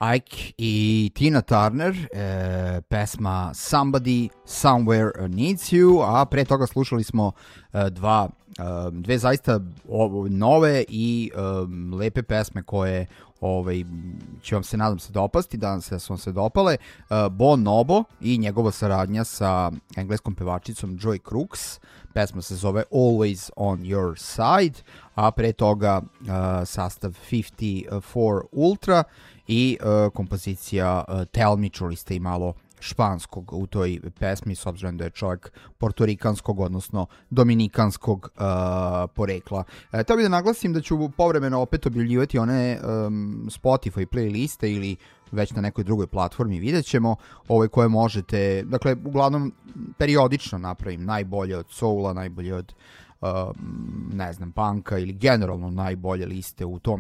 Ike i Tina Turner, pesma Somebody Somewhere Needs You, a pre toga slušali smo dve zaista nove i lepe pesme koje će vam se, nadam se, dopasti, danas se su vam se dopale. Bonobo i njegova saradnja sa engleskom pevačicom Joy Crooks, pesma se zove Always on Your Side, a pre toga sastav 54 Ultra i kompozicija Tell Me, čuli ste i malo španskog u toj pesmi, s obzirom da je čovjek portorikanskog, odnosno dominikanskog porekla. Treba bi da naglasim da ću povremeno opet objavljivati one Spotify playliste ili već na nekoj drugoj platformi, vidjet ćemo, koje možete, dakle, uglavnom periodično napravim najbolje od soula, najbolje od ne znam, punka ili generalno najbolje liste u tom